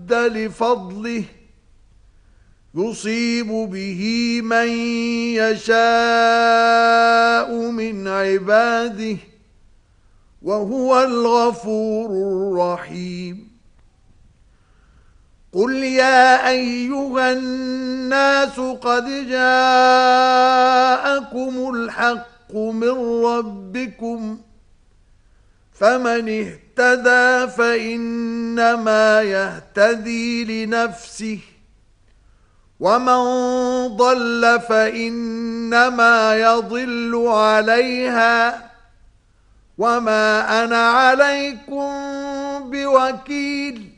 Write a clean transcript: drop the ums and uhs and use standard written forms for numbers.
رد لفضله يصيب به من يشاء من عباده وهو الغفور الرحيم قل يا أيها الناس قد جاءكم الحق من ربكم فمن اهتدى فإنما يهتدي لنفسه ومن ضل فإنما يضل عليها وما أنا عليكم بوكيل